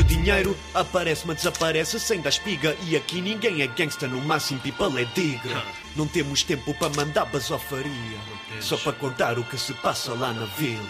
o dinheiro aparece, mas desaparece sem dar espiga. E aqui ninguém é gangsta, no máximo people é digra. Não temos tempo para mandar basofaria, só para contar o que se passa lá na vila.